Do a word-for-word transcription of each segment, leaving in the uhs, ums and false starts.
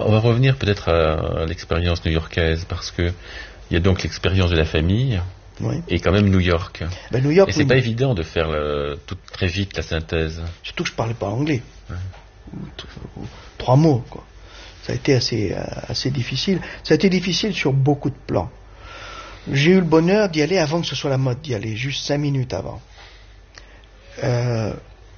on va revenir peut-être à, à l'expérience new-yorkaise, parce que il y a donc l'expérience de la famille, oui. Et quand même New York. Ben, New York et c'est oui. pas évident de faire le, tout, très vite la synthèse. Surtout que je parlais pas anglais. Ouais. Trois mots, quoi. Ça a été assez, assez difficile. Ça a été difficile sur beaucoup de plans. J'ai eu le bonheur d'y aller avant que ce soit la mode d'y aller, juste cinq minutes avant. Euh,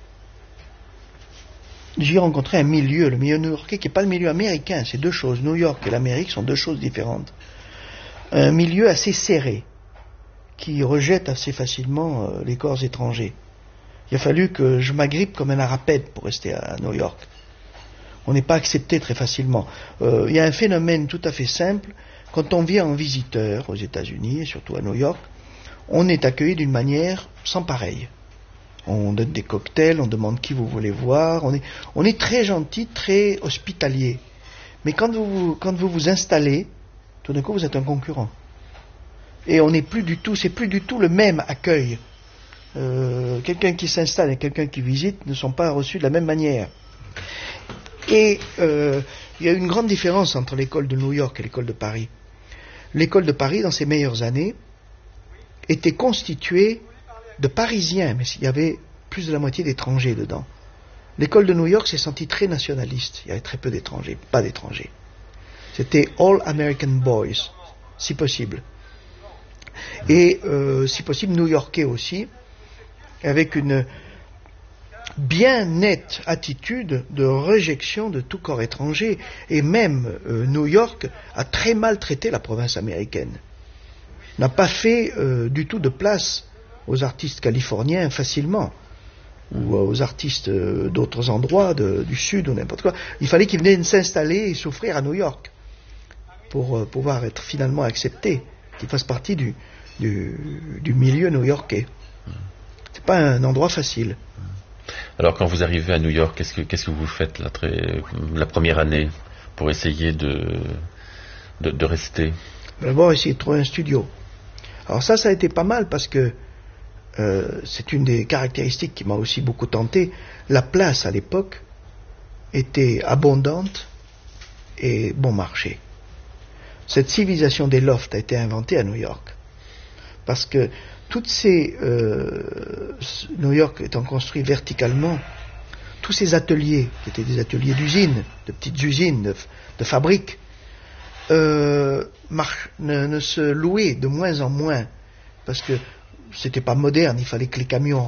J'ai rencontré un milieu, le milieu new-yorkais, qui n'est pas le milieu américain, c'est deux choses. New York et l'Amérique sont deux choses différentes. Un milieu assez serré, qui rejette assez facilement euh, les corps étrangers. Il a fallu que je m'agrippe comme un arapède pour rester à New York. On n'est pas accepté très facilement. Euh, il y a un phénomène tout à fait simple. Quand on vient en visiteur aux États-Unis, et surtout à New York, on est accueilli d'une manière sans pareille. On donne des cocktails, on demande qui vous voulez voir. On est, on est très gentil, très hospitalier. Mais quand vous, quand vous vous installez, tout d'un coup vous êtes un concurrent. Et on n'est plus du tout, c'est plus du tout le même accueil. Euh, quelqu'un qui s'installe et quelqu'un qui visite ne sont pas reçus de la même manière. Et euh, il y a une grande différence entre l'école de New York et l'école de Paris. L'école de Paris, dans ses meilleures années, était constituée de Parisiens, mais il y avait plus de la moitié d'étrangers dedans. L'école de New York s'est sentie très nationaliste. Il y avait très peu d'étrangers, pas d'étrangers. C'était All American Boys, si possible. Et euh, si possible new-yorkais aussi, avec une bien nette attitude de réjection de tout corps étranger. Et même euh, New York a très mal traité la province américaine. N'a pas fait euh, du tout de place aux artistes californiens facilement, ou aux artistes euh, d'autres endroits, de, du sud ou n'importe quoi. Il fallait qu'ils viennent s'installer et souffrir à New York pour euh, pouvoir être finalement acceptés, qu'ils fassent partie du, du, du milieu new-yorkais. C'est pas un endroit facile. Alors quand vous arrivez à New York, qu'est-ce que, qu'est-ce que vous faites la, très, la première année pour essayer de, de, de rester? D'abord essayer de trouver un studio. Alors ça, ça a été pas mal parce que euh, c'est une des caractéristiques qui m'a aussi beaucoup tenté. La place à l'époque était abondante et bon marché. Cette civilisation des lofts a été inventée à New York. Parce que toutes ces... Euh, New York étant construit verticalement, tous ces ateliers, qui étaient des ateliers d'usines, de petites usines, de, de fabriques, euh, marche, ne, ne se louaient de moins en moins, parce que c'était pas moderne, il fallait que les camions